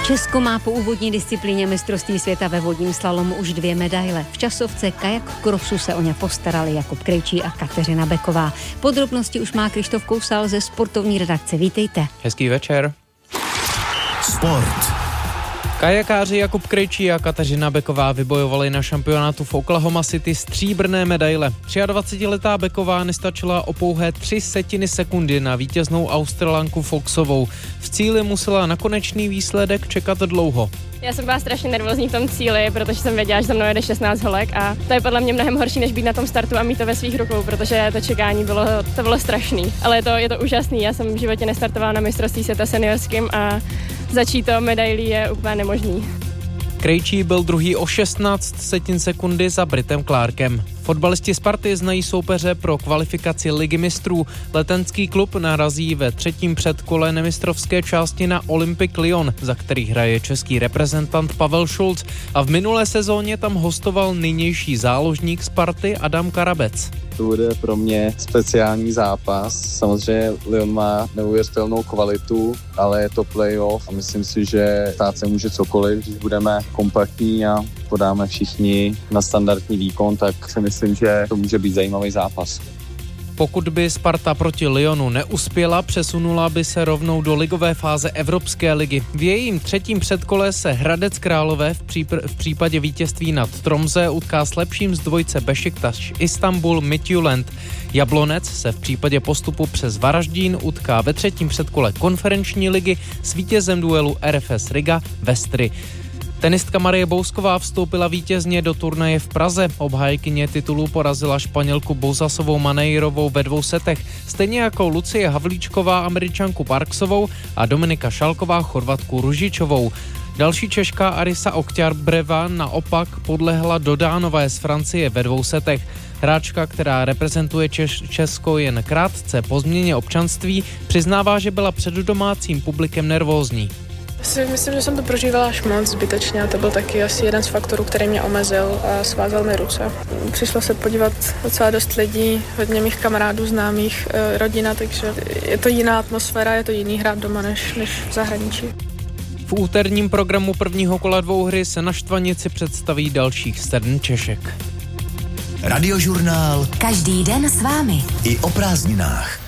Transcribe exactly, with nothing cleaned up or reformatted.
Česko má po úvodní disciplíně mistrovství světa ve vodním slalomu už dvě medaile. V časovce kajak krosu se o ně postarali Jakub Krejčí a Kateřina Beková. Podrobnosti už má Krištof Kousal ze sportovní redakce. Vítejte. Hezký večer. Sport. Kajakáři Jakub Krejčí a Kateřina Beková vybojovali na šampionátu v Oklahoma City stříbrné medaile. dvacetiletá Beková nestačila o pouhé tři setiny sekundy na vítěznou Australanku Foxovou. V cíli musela na konečný výsledek čekat dlouho. Já jsem byla strašně nervózní v tom cíli, protože jsem věděla, že za mnou jede šestnáct holek a to je podle mě mnohem horší, než být na tom startu a mít to ve svých rukou, protože to čekání bylo, to bylo strašný. Ale je to, je to úžasný, já jsem v životě nestartovala na mistrovství světa seniorským a začít to medailí je úplně nemožný. Krejčí byl druhý o šestnáct setin sekundy za Britem Clarkem. Fotbalisti Sparty znají soupeře pro kvalifikaci Ligy mistrů. Letenský klub narazí ve třetím předkole nemistrovské části na Olympic Lyon, za který hraje český reprezentant Pavel Šulc. A v minulé sezóně tam hostoval nynější záložník Sparty Adam Karabec. To bude pro mě speciální zápas. Samozřejmě Lyon má neuvěřitelnou kvalitu, ale je to playoff a myslím si, že stát se může cokoliv, když budeme kompaktní a podáme všichni na standardní výkon, tak si myslím, že to může být zajímavý zápas. Pokud by Sparta proti Lyonu neuspěla, přesunula by se rovnou do ligové fáze Evropské ligy. V jejím třetím předkole se Hradec Králové v, přípr- v případě vítězství nad Tromsø utká s lepším z dvojce Bešiktaš Istanbul Midtjylland. Jablonec se v případě postupu přes Varaždín utká ve třetím předkole konferenční ligy s vítězem duelu R F S Riga Vestry. Tenistka Marie Bousková vstoupila vítězně do turnaje v Praze. Obhájkyně titulu porazila Španělku Bouzasovou Maneirovou ve dvou setech, stejně jako Lucie Havlíčková Američanku Parksovou a Dominika Šalková Chorvatku Ružičovou. Další Češka Arisa Okťarbreva naopak podlehla Dodánové z Francie ve dvou setech. Hráčka, která reprezentuje Češ- Česko jen krátce po změně občanství, přiznává, že byla před domácím publikem nervózní. Si myslím, že jsem to prožívala až moc zbytečně a to byl taky asi jeden z faktorů, který mě omezil a svázal mi ruce. Přišlo se podívat docela dost lidí, hodně mých kamarádů, známých, rodina, takže je to jiná atmosféra, je to jiný hrát doma než, než v zahraničí. V úterním programu prvního kola dvouhry se na Štvanici představí dalších sedm Češek. Radiožurnál. Každý den s vámi. I o prázdninách.